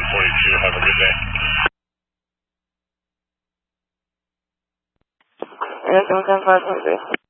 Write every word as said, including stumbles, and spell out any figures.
forty-two. Have a good day. Air seven ten five point three.